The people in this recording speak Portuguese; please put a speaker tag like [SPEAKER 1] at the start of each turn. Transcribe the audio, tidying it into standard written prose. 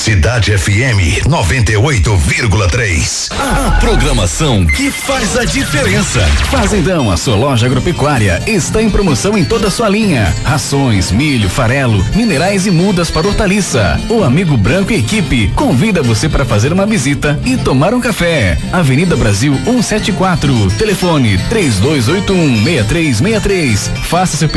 [SPEAKER 1] Cidade FM 98,3.
[SPEAKER 2] A programação que faz a diferença.
[SPEAKER 3] Fazendão, a sua loja agropecuária, está em promoção em toda a sua linha. Rações, milho, farelo, minerais e mudas para hortaliça. O Amigo Branco e equipe convida você para fazer uma visita e tomar um café. Avenida Brasil 174. Telefone 3281-6363. Faça seu